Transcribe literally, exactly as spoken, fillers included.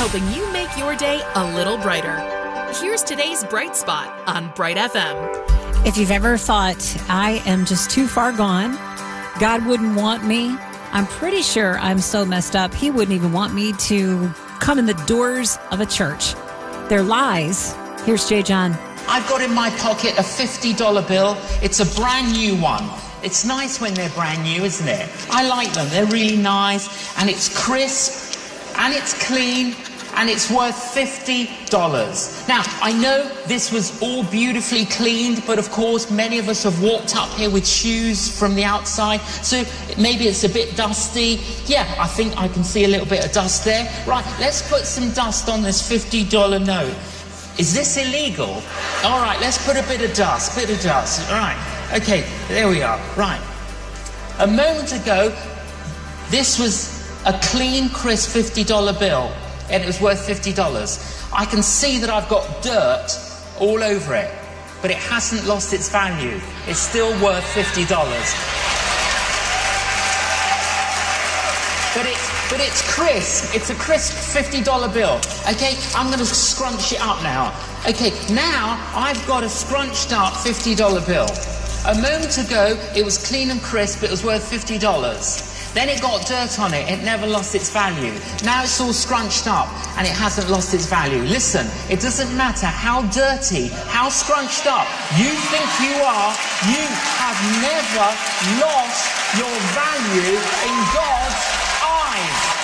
helping you make your day a little brighter. Here's today's Bright Spot on Bright F M. If you've ever thought, I am just too far gone, God wouldn't want me, I'm pretty sure I'm so messed up, he wouldn't even want me to come in the doors of a church. They're lies. Here's Jay John. I've got in my pocket a fifty dollar bill. It's a brand new one. It's nice when they're brand new, isn't it? I like them. They're really nice, and it's crisp, and it's clean, and it's worth fifty dollars. Now, I know this was all beautifully cleaned, but of course, many of us have walked up here with shoes from the outside, so maybe it's a bit dusty. Yeah, I think I can see a little bit of dust there. Right, let's put some dust on this fifty dollar note. Is this illegal? All right, let's put a bit of dust, bit of dust. All right, okay, there we are. Right. A moment ago, this was a clean, crisp fifty dollar bill, and it was worth fifty dollars. I can see that I've got dirt all over it, but it hasn't lost its value. It's still worth fifty dollars. But it's, but it's crisp. It's a crisp fifty dollar bill. Okay, I'm going to scrunch it up now. Okay, now I've got a scrunched up fifty dollar bill. A moment ago, it was clean and crisp. It was worth fifty dollars. Then it got dirt on it. It never lost its value. Now it's all scrunched up and it hasn't lost its value. Listen, it doesn't matter how dirty, how scrunched up you think you are, you have never lost your value in God's eyes.